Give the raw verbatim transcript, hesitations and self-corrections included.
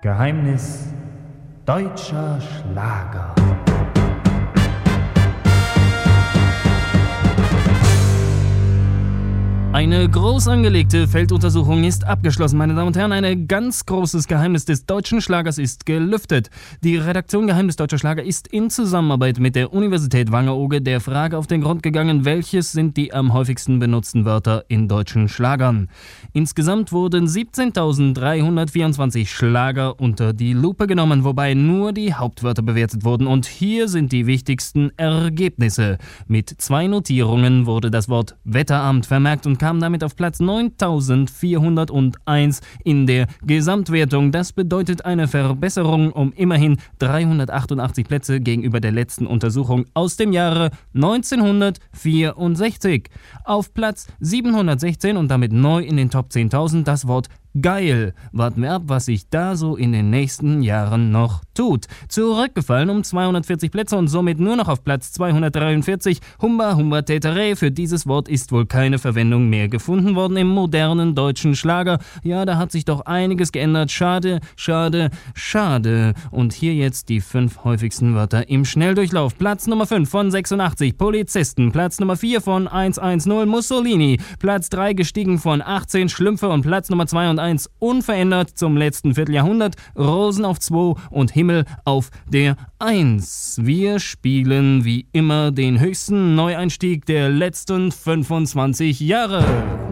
Geheimnis deutscher Schlager. Eine groß angelegte Felduntersuchung ist abgeschlossen, meine Damen und Herren. Ein ganz großes Geheimnis des deutschen Schlagers ist gelüftet. Die Redaktion Geheimnis deutscher Schlager ist in Zusammenarbeit mit der Universität Wangerooge der Frage auf den Grund gegangen, welches sind die am häufigsten benutzten Wörter in deutschen Schlagern. Insgesamt wurden siebzehntausenddreihundertvierundzwanzig Schlager unter die Lupe genommen, wobei nur die Hauptwörter bewertet wurden. Und hier sind die wichtigsten Ergebnisse. Mit zwei Notierungen wurde das Wort Wetteramt vermerkt und kam damit auf Platz neuntausendvierhunderteins in der Gesamtwertung. Das bedeutet eine Verbesserung um immerhin dreihundertachtundachtzig Plätze gegenüber der letzten Untersuchung aus dem Jahre neunzehnhundertvierundsechzig. Auf Platz siebenhundertsechzehn und damit neu in den Top zehntausend das Wort geil. Warten wir ab, was sich da so in den nächsten Jahren noch tut. Zurückgefallen um zweihundertvierzig Plätze und somit nur noch auf Platz zweihundertdreiundvierzig. Humba, humba, tätere. Für dieses Wort ist wohl keine Verwendung mehr gefunden worden im modernen deutschen Schlager. Ja, da hat sich doch einiges geändert. Schade, schade, schade. Und hier jetzt die fünf häufigsten Wörter im Schnelldurchlauf. Platz Nummer fünf von sechsundachtzig, Polizisten. Platz Nummer vier von hundertzehn, Mussolini. Platz drei gestiegen von achtzehn, Schlümpfe. Und Platz Nummer zwei und eins unverändert zum letzten Vierteljahrhundert, Rosen auf zwei und Himmel auf der eins. Wir spielen wie immer den höchsten Neueinstieg der letzten fünfundzwanzig Jahre.